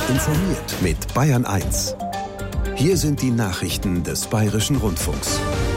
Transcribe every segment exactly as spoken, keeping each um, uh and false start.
informiert mit Bayern eins. Hier sind die Nachrichten des Bayerischen Rundfunks.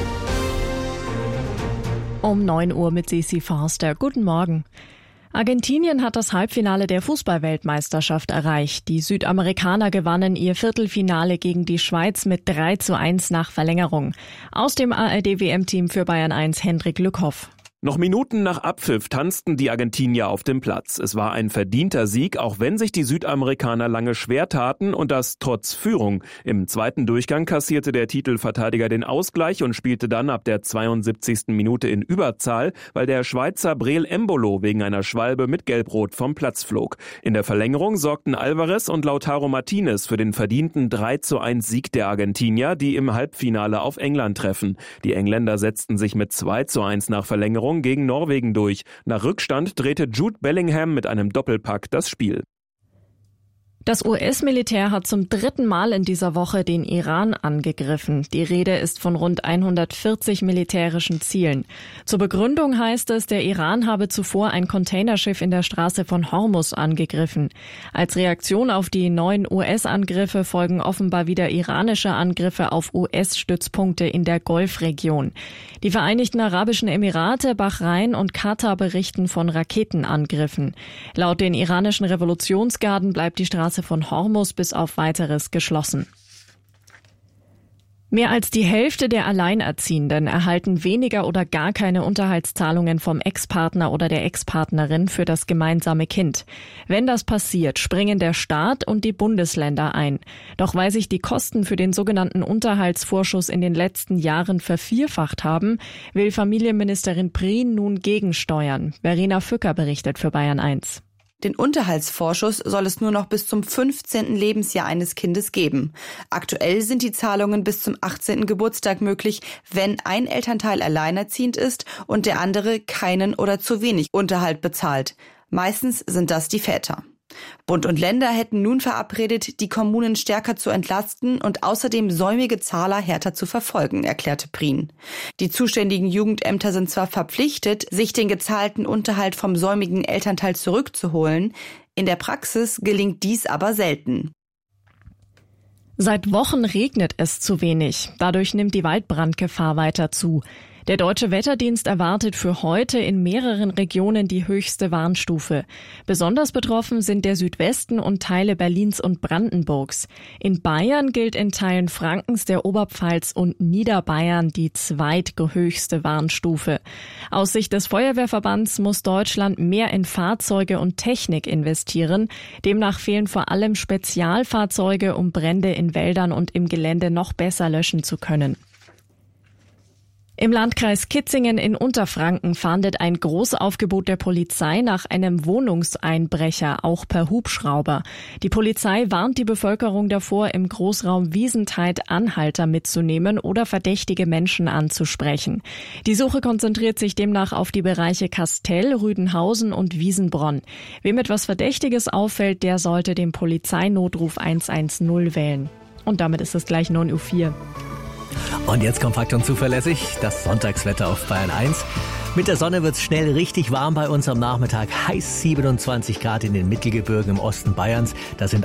Um neun Uhr mit Sisi Forster. Guten Morgen. Argentinien hat das Halbfinale der Fußball-Weltmeisterschaft erreicht. Die Südamerikaner gewannen ihr Viertelfinale gegen die Schweiz mit drei zu eins nach Verlängerung. Aus dem A R D-W M-Team für Bayern eins Hendrik Lückhoff. Noch Minuten nach Abpfiff tanzten die Argentinier auf dem Platz. Es war ein verdienter Sieg, auch wenn sich die Südamerikaner lange schwer taten und das trotz Führung. Im zweiten Durchgang kassierte der Titelverteidiger den Ausgleich und spielte dann ab der zweiundsiebzigsten Minute in Überzahl, weil der Schweizer Breel Embolo wegen einer Schwalbe mit Gelbrot vom Platz flog. In der Verlängerung sorgten Alvarez und Lautaro Martinez für den verdienten drei zu eins Sieg der Argentinier, die im Halbfinale auf England treffen. Die Engländer setzten sich mit zwei zu eins nach Verlängerung gegen Norwegen durch. Nach Rückstand drehte Jude Bellingham mit einem Doppelpack das Spiel. Das U S-Militär hat zum dritten Mal in dieser Woche den Iran angegriffen. Die Rede ist von rund hundertvierzig militärischen Zielen. Zur Begründung heißt es, der Iran habe zuvor ein Containerschiff in der Straße von Hormuz angegriffen. Als Reaktion auf die neuen U S-Angriffe folgen offenbar wieder iranische Angriffe auf U S-Stützpunkte in der Golfregion. Die Vereinigten Arabischen Emirate, Bahrain und Katar berichten von Raketenangriffen. Laut den iranischen Revolutionsgarden bleibt die Straße von Hormuz bis auf Weiteres geschlossen. Mehr als die Hälfte der Alleinerziehenden erhalten weniger oder gar keine Unterhaltszahlungen vom Ex-Partner oder der Ex-Partnerin für das gemeinsame Kind. Wenn das passiert, springen der Staat und die Bundesländer ein. Doch weil sich die Kosten für den sogenannten Unterhaltsvorschuss in den letzten Jahren vervierfacht haben, will Familienministerin Prien nun gegensteuern. Verena Fücker berichtet für Bayern eins. Den Unterhaltsvorschuss soll es nur noch bis zum fünfzehnten Lebensjahr eines Kindes geben. Aktuell sind die Zahlungen bis zum achtzehnten Geburtstag möglich, wenn ein Elternteil alleinerziehend ist und der andere keinen oder zu wenig Unterhalt bezahlt. Meistens sind das die Väter. Bund und Länder hätten nun verabredet, die Kommunen stärker zu entlasten und außerdem säumige Zahler härter zu verfolgen, erklärte Prien. Die zuständigen Jugendämter sind zwar verpflichtet, sich den gezahlten Unterhalt vom säumigen Elternteil zurückzuholen, in der Praxis gelingt dies aber selten. Seit Wochen regnet es zu wenig. Dadurch nimmt die Waldbrandgefahr weiter zu. Der Deutsche Wetterdienst erwartet für heute in mehreren Regionen die höchste Warnstufe. Besonders betroffen sind der Südwesten und Teile Berlins und Brandenburgs. In Bayern gilt in Teilen Frankens, der Oberpfalz und Niederbayern die zweithöchste Warnstufe. Aus Sicht des Feuerwehrverbands muss Deutschland mehr in Fahrzeuge und Technik investieren. Demnach fehlen vor allem Spezialfahrzeuge, um Brände in Wäldern und im Gelände noch besser löschen zu können. Im Landkreis Kitzingen in Unterfranken fahndet ein Großaufgebot der Polizei nach einem Wohnungseinbrecher, auch per Hubschrauber. Die Polizei warnt die Bevölkerung davor, im Großraum Wiesentheid Anhalter mitzunehmen oder verdächtige Menschen anzusprechen. Die Suche konzentriert sich demnach auf die Bereiche Kastell, Rüdenhausen und Wiesenbronn. Wem etwas Verdächtiges auffällt, der sollte den Polizeinotruf eins eins null wählen. Und damit ist es gleich neun Uhr vier. Und jetzt kompakt und zuverlässig das Sonntagswetter auf Bayern eins. Mit der Sonne wird's schnell richtig warm bei uns am Nachmittag. Heiß siebenundzwanzig Grad in den Mittelgebirgen im Osten Bayerns. Da sind